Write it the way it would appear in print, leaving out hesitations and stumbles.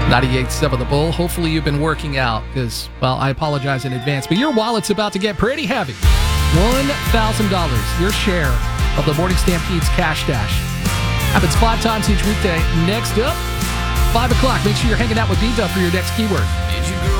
98.7 The Bull. Hopefully you've been working out because, well, I apologize in advance, but your wallet's about to get pretty heavy. $1,000, your share of the Morning Stampede's Cash Dash. Happens 5 times each weekday. Next up, 5 o'clock. Make sure you're hanging out with D-Dub for your next keyword.